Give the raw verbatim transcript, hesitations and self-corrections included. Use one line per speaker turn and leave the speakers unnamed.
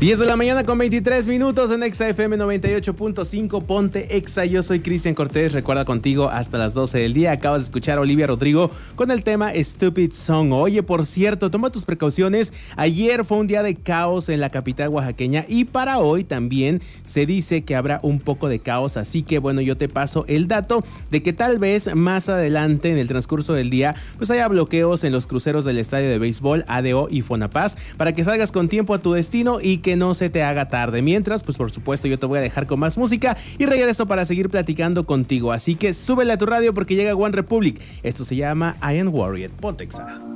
diez de la mañana con veintitrés minutos en Exa F M noventa y ocho punto cinco, ponte Exa. Yo soy Cristian Cortés, recuerda contigo hasta las doce del día. Acabas de escuchar a Olivia Rodrigo con el tema Stupid Song. Oye, por cierto, toma tus precauciones. Ayer fue un día de caos en la capital oaxaqueña y para hoy también se dice que habrá un poco de caos. Así que bueno, yo te paso el dato de que tal vez más adelante en el transcurso del día pues haya bloqueos en los cruceros del estadio de béisbol A D O y Fonapaz para que salgas con tiempo a tu destino y que no se te haga tarde. Mientras, pues por supuesto yo te voy a dejar con más música y regreso para seguir platicando contigo. Así que súbele a tu radio porque llega One Republic. Esto se llama I Am Worried. Ponte Exa.